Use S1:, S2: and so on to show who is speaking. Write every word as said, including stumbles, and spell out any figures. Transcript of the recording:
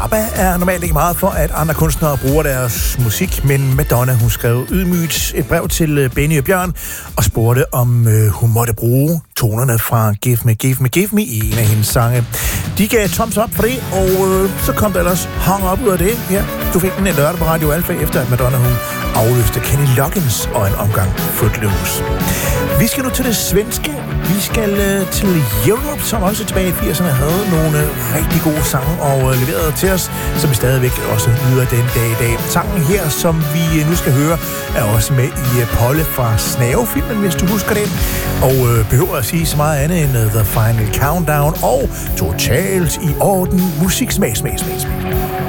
S1: ABBA er normalt ikke meget for, at andre kunstnere bruger deres musik, men Madonna, hun skrev ydmygt et brev til Benny og Bjørn og spurgte, om øh, hun måtte bruge tonerne fra Give Me, Give Me, Give Me i en af hendes sange. De gav thumbs up for det, og øh, så kom der ellers hang op ud af det. Ja, du fik den en lørdag på Radio Alfa, efter at Madonna, hun afløste Kenny Loggins og en omgang Footloose. Vi skal nu til det svenske. Vi skal øh, til Europe, som også tilbage i firserne havde nogle øh, rigtig gode sange og øh, leverede til os, som vi stadigvæk også nyder den dag i dag. Sangen her, som vi øh, nu skal høre, er også med i øh, Polle fra Snave-filmen, hvis du husker den. Og øh, behøver at sige så meget andet end uh, The Final Countdown og totalt i orden musiksmag, smag, smag, smag.